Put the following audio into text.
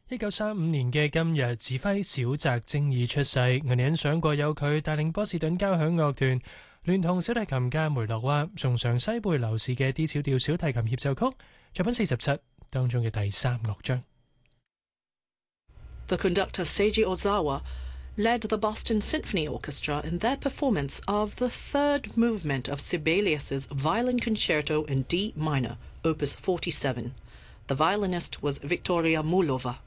1935年嘅今日，指揮小澤征爾出世。我哋欣賞過有佢帶領波士頓交響樂團，聯同小提琴家梅洛娃送上西貝流士嘅 D 小調小提琴協奏曲，作品47當中嘅第3樂章。 The conductor Seiji Ozawa led the Boston Symphony Orchestra in their performance of the third movement of Sibelius's Violin Concerto in D minor, Opus 47. The violinist was Victoria Mulova.